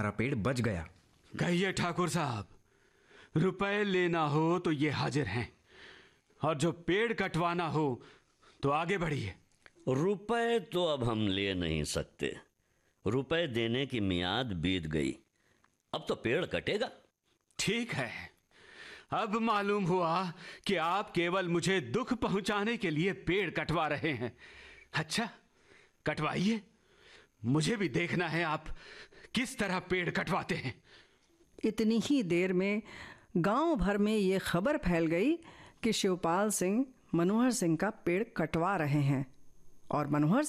हमारा पेड़ बच गया। कहिए ठाकुर साहब, रुपए लेना हो तो ये हाजिर हैं, और जो पेड़ कटवाना हो तो आगे बढ़िए। रुपए तो अब हम ले नहीं सकते, रुपए देने की मियाद बीत गई, अब तो पेड़ कटेगा। ठीक है, अब मालूम हुआ कि आप केवल मुझे दुख पहुंचाने के लिए पेड़ कटवा रहे हैं। अच्छा, कटवाइए, मुझे भी देखना है आप किस तरह पेड़ कटवाते हैं। इतनी ही देर में गांव भर में ये खबर फैल गई कि शिवपाल सिंह मनोहर सिंह का पेड़ कटवा रहे हैं। और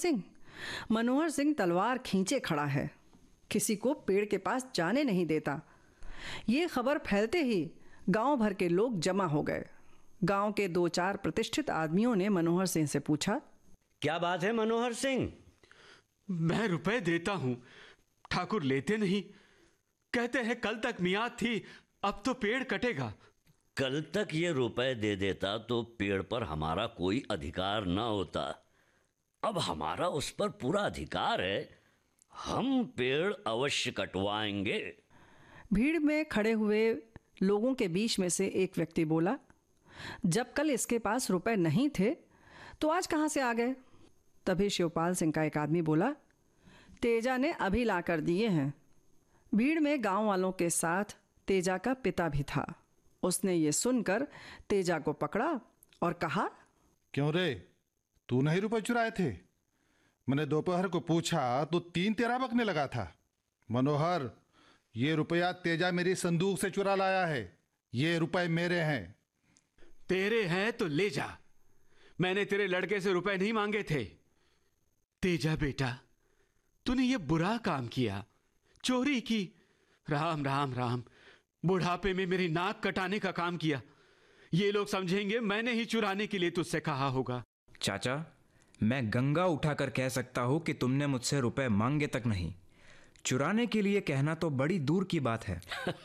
मनोहर सिंह तलवार खींचे खड़ा है, किसी को पेड़ के पास जाने नहीं देता। ये खबर फैलते ही गांव भर के लोग जमा हो गए। गांव के 2-4 प्रतिष्ठित आदमियों ने मनोहर सिंह से पूछा, क्या बात है मनोहर सिंह? मैं रुपए देता हूं, ठाकुर लेते नहीं। कहते हैं कल तक मियाद थी, अब तो पेड़ कटेगा। कल तक ये रुपए दे देता तो पेड़ पर हमारा कोई अधिकार न होता, अब हमारा उस पर पूरा अधिकार है, हम पेड़ अवश्य कटवाएंगे। भीड़ में खड़े हुए लोगों के बीच में से एक व्यक्ति बोला, जब कल इसके पास रुपए नहीं थे तो आज कहाँ से आ गए? तभी शिवपाल सिंह का एक आदमी बोला, तेजा ने अभी ला कर दिए हैं। भीड़ में गांव वालों के साथ तेजा का पिता भी था। उसने ये सुनकर तेजा को पकड़ा और कहा, क्यों रे, तू नहीं रुपए चुराए थे? मैंने दोपहर को पूछा तो 3 तेरा बकने लगा था। मनोहर, ये रुपया तेजा मेरी संदूक से चुरा लाया है, ये रुपए मेरे हैं। तेरे हैं तो ले जा, मैंने तेरे लड़के से रुपए नहीं मांगे थे। तेजा बेटा, तूने ये बुरा काम किया, चोरी की। राम राम राम, बुढ़ापे में मेरी नाक कटाने का काम किया। ये लोग समझेंगे मैंने ही चुराने के लिए तुझसे कहा होगा। चाचा, मैं गंगा उठाकर कह सकता हूँ कि तुमने मुझसे रुपए मांगे तक नहीं, चुराने के लिए कहना तो बड़ी दूर की बात है।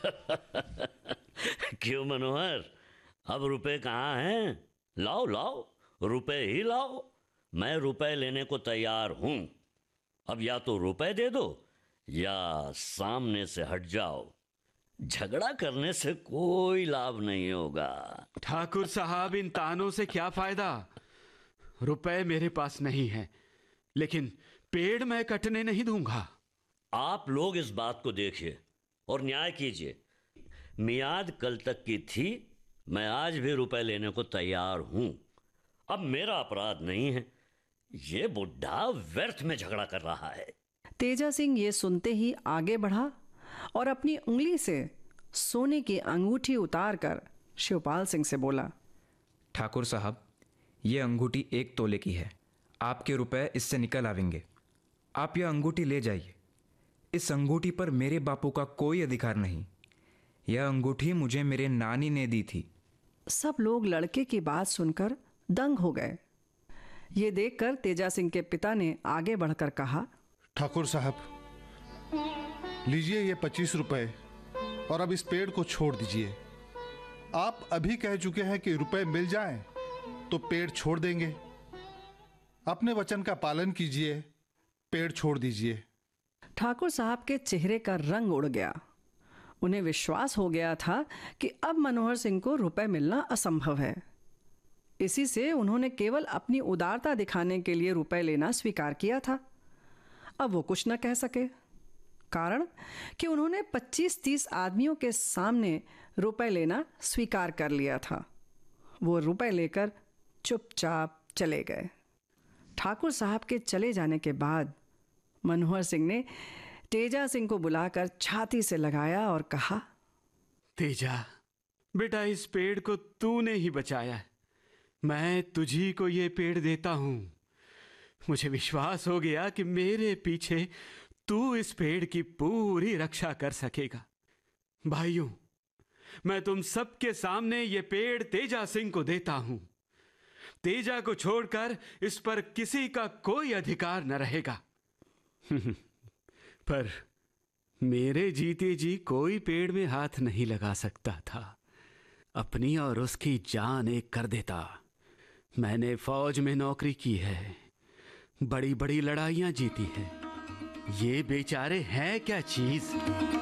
क्यों मनोहर, अब रुपए कहाँ हैं? लाओ लाओ, रुपए ही लाओ, मैं रुपए लेने को तैयार हूं। अब या तो रुपए दे दो या सामने से हट जाओ, झगड़ा करने से कोई लाभ नहीं होगा। ठाकुर साहब, इन तानों से क्या फायदा? रुपए मेरे पास नहीं है, लेकिन पेड़ मैं कटने नहीं दूंगा। आप लोग इस बात को देखिए और न्याय कीजिए। मियाद कल तक की थी, मैं आज भी रुपए लेने को तैयार हूं। अब मेरा अपराध नहीं है, ये बुढ़ा व्यर्थ में झगड़ा कर रहा है। तेजा सिंह ये सुनते ही आगे बढ़ा और अपनी उंगली से सोने की अंगूठी उतारकर शिवपाल सिंह से बोला, ठाकुर साहब, ये अंगूठी 1 तोले की है, आपके रुपए इससे निकल आवेंगे। आप यह अंगूठी ले जाइए। इस अंगूठी पर मेरे बापू का कोई अधिकार नहीं, यह अंगूठी मुझे मेरे नानी ने दी थी। सब लोग लड़के की बात सुनकर दंग हो गए। ये देखकर तेजा सिंह के पिता ने आगे बढ़कर कहा, ठाकुर साहब, लीजिए ये 25 रुपए और अब इस पेड़ को छोड़ दीजिए। आप अभी कह चुके हैं कि रुपए मिल जाएं तो पेड़ छोड़ देंगे। अपने वचन का पालन कीजिए, पेड़ छोड़ दीजिए। ठाकुर साहब के चेहरे का रंग उड़ गया। उन्हें विश्वास हो गया था कि अब मनोहर सिंह को रुपए मिलना असंभव है। इसी से उन्होंने केवल अपनी उदारता दिखाने के लिए रुपए लेना स्वीकार किया था। अब वो कुछ न कह सके, कारण कि उन्होंने 25-30 आदमियों के सामने रुपए लेना स्वीकार कर लिया था। वो रुपए लेकर चुपचाप चले गए। ठाकुर साहब के चले जाने के बाद मनोहर सिंह ने तेजा सिंह को बुलाकर छाती से लगाया और कहा, तेजा बेटा, इस पेड़ को तूने ही बचाया है, मैं तुझी को ये पेड़ देता हूं। मुझे विश्वास हो गया कि मेरे पीछे तू इस पेड़ की पूरी रक्षा कर सकेगा। भाइयों, मैं तुम सबके सामने ये पेड़ तेजा सिंह को देता हूं। तेजा को छोड़कर इस पर किसी का कोई अधिकार न रहेगा। पर मेरे जीते जी कोई पेड़ में हाथ नहीं लगा सकता था, अपनी और उसकी जान एक कर देता। मैंने फौज में नौकरी की है, बड़ी बड़ी लड़ाइयां जीती हैं। ये बेचारे हैं क्या चीज?